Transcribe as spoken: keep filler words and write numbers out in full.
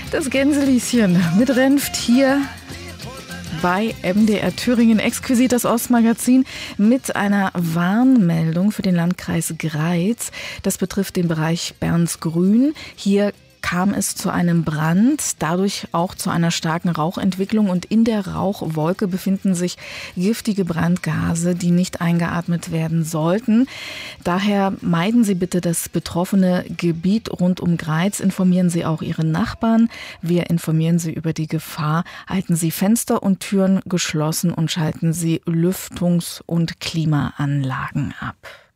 Das Gänselieschen mit Renft hier bei M D R Thüringen, exquisit das Ostmagazin mit einer Warnmeldung für den Landkreis Greiz. Das betrifft den Bereich Bernsgrün. Hier kam es zu einem Brand, dadurch auch zu einer starken Rauchentwicklung, und in der Rauchwolke befinden sich giftige Brandgase, die nicht eingeatmet werden sollten. Daher meiden Sie bitte das betroffene Gebiet rund um Greiz, informieren Sie auch Ihre Nachbarn. Wir informieren Sie über die Gefahr, halten Sie Fenster und Türen geschlossen und schalten Sie Lüftungs- und Klimaanlagen ab.